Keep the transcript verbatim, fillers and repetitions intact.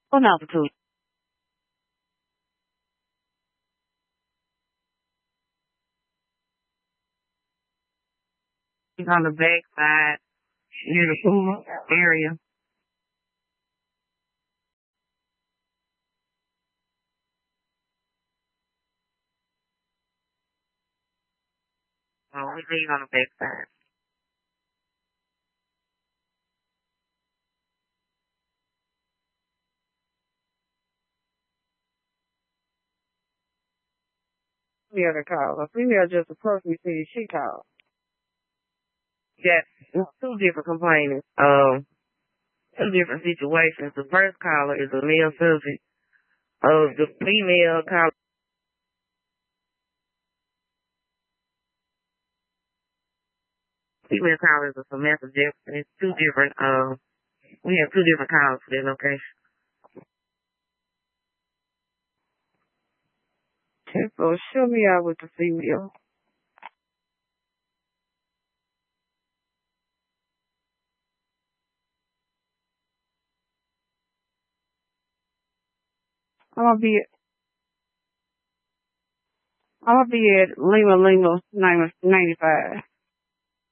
What number two? He's on the back side near the pool area. Oh, we leave on the back side. Female that called. A female just approached me, said she called. Yeah, two different complainants. Um, two different situations. The first caller is a male subject. Uh, the female caller, female caller is a Samantha Jefferson. It's two different. Um, we have two different calls for that location. Okay, so show me out with the female. I'm gonna be I'm gonna be at Lima Lima ninety five.